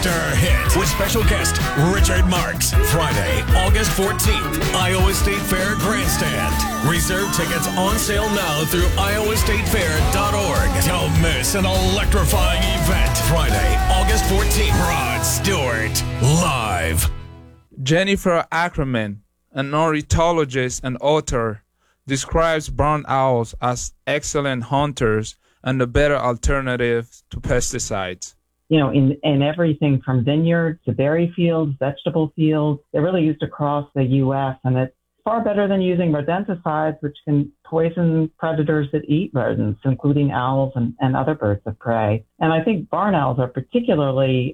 after hit with special guest Richard Marks. Friday, August 14th, Iowa State Fair Grandstand. Reserve tickets on sale now through iowastatefair.org. Don't miss an electrifying event. Friday, August 14th, Rod Stewart, live. Jennifer Ackerman, an ornithologist and author, describes barn owls as excellent hunters and a better alternative to pesticides. You know, in everything from vineyards to berry fields, vegetable fields, they're really used across the U.S., and it's far better than using rodenticides, which can poison predators that eat rodents, including owls and other birds of prey. And I think barn owls are particularly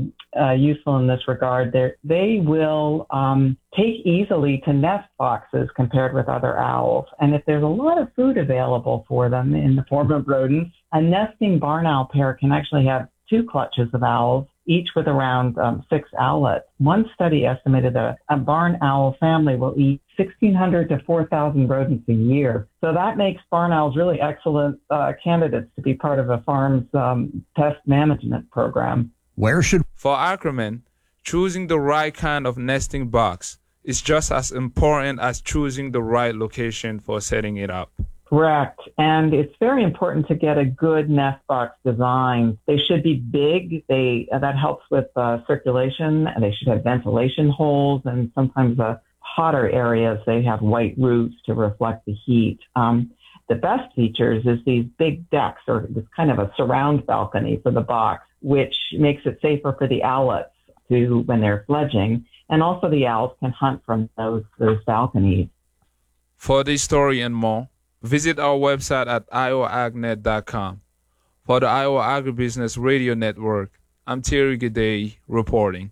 useful in this regard. They will take easily to nest boxes compared with other owls. And if there's a lot of food available for them in the form of rodents, a nesting barn owl pair can actually have 2 clutches of owls, each with around 6 owlets. One study estimated that a barn owl family will eat 1,600 to 4,000 rodents a year. So that makes barn owls really excellent candidates to be part of a farm's pest management program. For Ackerman, choosing the right kind of nesting box is just as important as choosing the right location for setting it up. Correct. And it's very important to get a good nest box design. They should be big. That helps with circulation. They should have ventilation holes, and sometimes the hotter areas, they have white roofs to reflect the heat. The best features is these big decks, or this kind of a surround balcony for the box, which makes it safer for the owlets when they're fledging. And also the owls can hunt from those balconies. For this story and more, visit our website at iowaagnet.com. For the Iowa Agribusiness Radio Network, I'm Terry G'day reporting.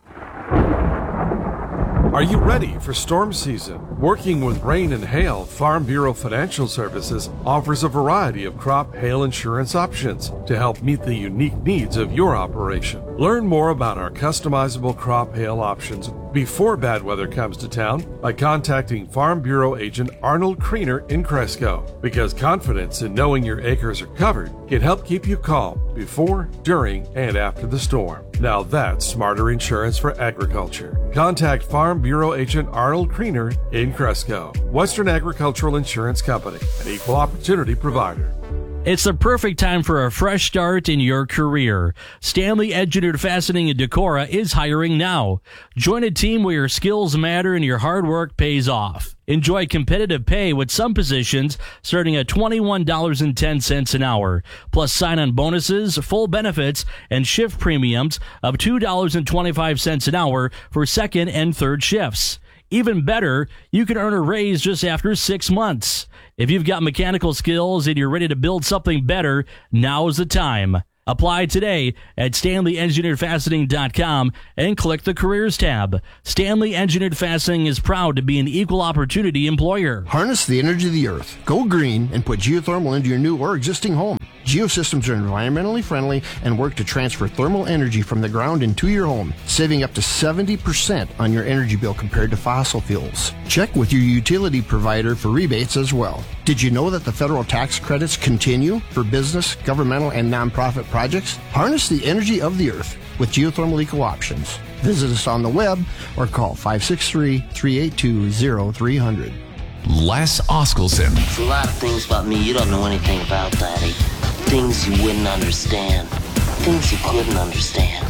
Are you ready for storm season? Working with rain and hail, Farm Bureau Financial Services offers a variety of crop hail insurance options to help meet the unique needs of your operation. Learn more about our customizable crop hail options before bad weather comes to town by contacting Farm Bureau agent Arnold Kriener in Cresco, because confidence in knowing your acres are covered can help keep you calm before, during, and after the storm. Now that's smarter insurance for agriculture. Contact Farm Bureau agent Arnold Kriener in Cresco. Western Agricultural Insurance Company, an equal opportunity provider. It's the perfect time for a fresh start in your career. Stanley Engineered Fastening in Decorah is hiring now. Join a team where your skills matter and your hard work pays off. Enjoy competitive pay with some positions starting at $21.10 an hour, plus sign-on bonuses, full benefits, and shift premiums of $2.25 an hour for second and third shifts. Even better, you can earn a raise just after 6 months. If you've got mechanical skills and you're ready to build something better, now's the time. Apply today at StanleyEngineeredFastening.com and click the Careers tab. Stanley Engineered Fastening is proud to be an equal opportunity employer. Harness the energy of the earth. Go green and put geothermal into your new or existing home. Geosystems are environmentally friendly and work to transfer thermal energy from the ground into your home, saving up to 70% on your energy bill compared to fossil fuels. Check with your utility provider for rebates as well. Did you know that the federal tax credits continue for business, governmental, and nonprofit projects? Harness the energy of the earth with geothermal eco options. Visit us on the web or call 563-382-0300. Les Oskelson. There's a lot of things about me you don't know anything about, Daddy. Things you wouldn't understand. Things you couldn't understand.